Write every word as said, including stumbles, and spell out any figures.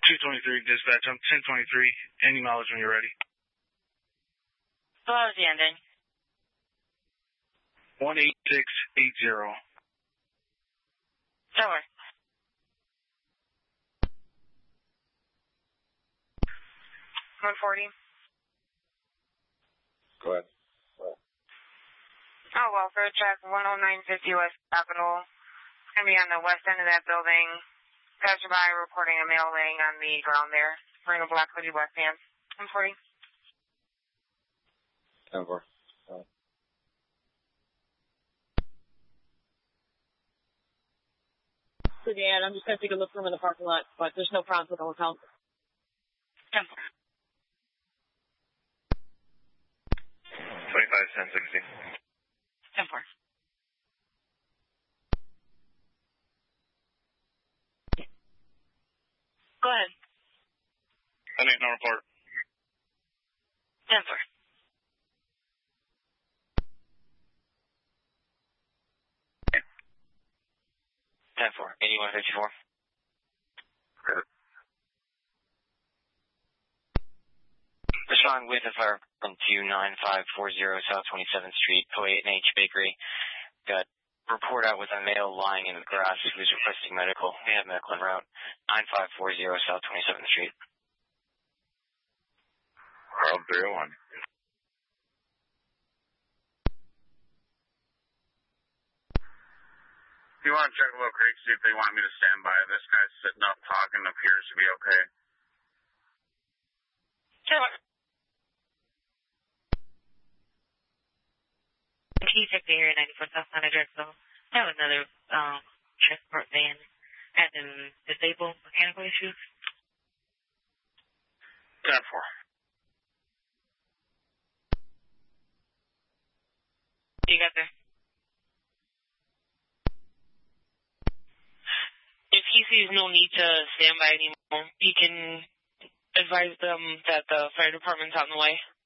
two twenty-three, dispatch. I'm ten twenty-three. Any mileage when you're ready. What was the ending? one eight six eight zero. Over. one forty. Go ahead. Oh, well, for track one oh nine fifty West Capitol. It's going to be on the west end of that building. Passerby reporting a male laying on the ground there. Wearing a black hoodie, black pants. one forty. Over. So, Dan, I'm just going to take a look for him in the parking lot, but there's no problems with the hotel. ten four. twenty-five, ten sixty. ten four. Go ahead. I need no report. ten four. ten four. eighty-one fifty-four. Good. Respond with a fire from two nine five four zero South twenty-seventh Street, oh eight and H Bakery. Got report out with a male lying in the grass who's requesting medical. We have medical en route. nine five four zero South twenty-seventh Street. Carl three oh one. You want to check Willow Creek, see if they want me to stand by. This guy's sitting up talking, appears to be okay. Sure. Can you check the area ninety-four South Santa Drexel? I have another um, transport van at an disabled mechanical issue. ten four. What you got there? If he sees no need to stand by anymore, he can advise them that the fire department's on the way.